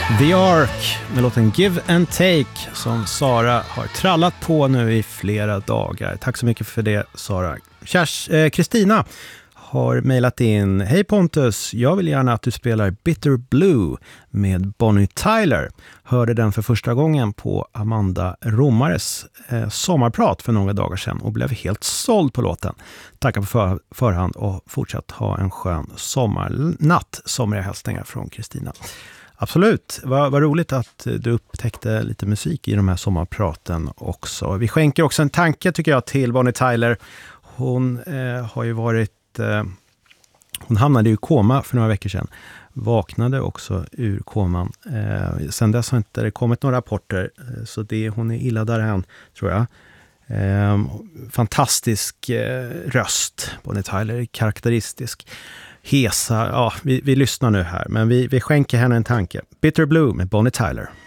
The Ark med låten Give and Take som Sara har trallat på nu i flera dagar. Tack så mycket för det, Sara. Kristina har mejlat in: Hej Pontus, jag vill gärna att du spelar Bitter Blue med Bonnie Tyler. Hörde den för första gången på Amanda Romares sommarprat för några dagar sedan och blev helt såld på låten. Tackar på förhand och fortsatt ha en skön sommarnatt. Somriga hälsningar från Kristina. Absolut, vad roligt att du upptäckte lite musik i de här sommarpraten också. Vi skänker också en tanke tycker jag till Bonnie Tyler. Hon har ju varit... hon hamnade i koma för några veckor sedan. Vaknade också ur koman. Sen dess har inte det kommit några rapporter. Så hon är illa därhän tror jag. Fantastisk röst. Bonnie Tyler, karaktäristisk. Hesa, ja, vi lyssnar nu här. Men vi skänker henne en tanke. Bitter Blue med Bonnie Tyler.